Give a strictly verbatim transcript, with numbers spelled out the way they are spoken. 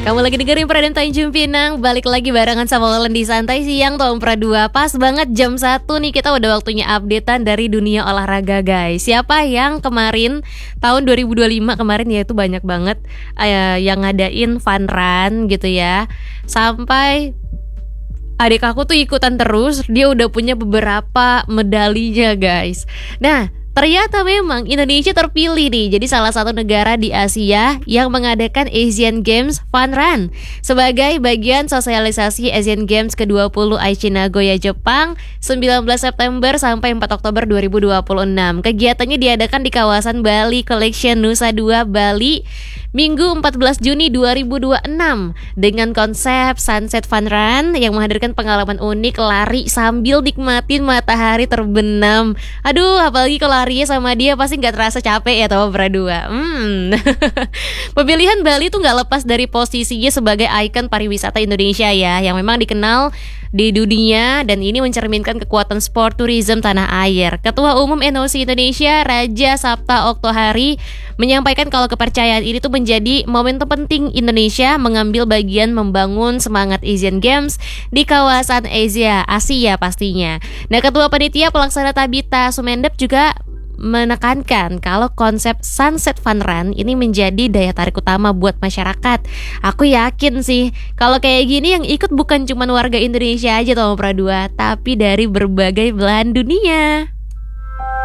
Kamu lagi dengerin Pradem Tanjung Pinang. Balik lagi barengan sama Olen di Santai Siang Tom Pradua. Pas banget jam satu nih, kita udah waktunya updatean dari dunia olahraga guys. Siapa yang kemarin tahun dua ribu dua puluh lima kemarin ya itu banyak banget uh, yang ngadain fun run gitu ya. Sampai adik aku tuh ikutan terus. Dia udah punya beberapa medalinya guys. Nah, ternyata memang Indonesia terpilih nih jadi salah satu negara di Asia yang mengadakan Asian Games Fun Run sebagai bagian sosialisasi Asian Games ke dua puluh Aichi Nagoya, Jepang sembilan belas September sampai empat Oktober dua ribu dua puluh enam. Kegiatannya diadakan di kawasan Bali Collection Nusa Dua, Bali, Minggu empat belas Juni dua ribu dua puluh enam dengan konsep Sunset Fun Run yang menghadirkan pengalaman unik lari sambil nikmatin matahari terbenam. Aduh, apalagi kalau larinya sama dia pasti nggak terasa capek ya Tom Pradua. Hmm. Pemilihan Bali tuh nggak lepas dari posisinya sebagai ikon pariwisata Indonesia ya, yang memang dikenal di dunia dan ini mencerminkan kekuatan sport tourism tanah air. Ketua Umum N O C Indonesia Raja Sabta Oktohari menyampaikan kalau kepercayaan ini tuh menjadi momentum penting Indonesia mengambil bagian membangun semangat Asian Games di kawasan Asia, Asia pastinya. Nah, Ketua Panitia Pelaksana Tabita Sumendep juga menekankan kalau konsep Sunset Fun Run ini menjadi daya tarik utama buat masyarakat. Aku yakin sih kalau kayak gini yang ikut bukan cuma warga Indonesia aja Tom Pradua, tapi dari berbagai belahan dunia.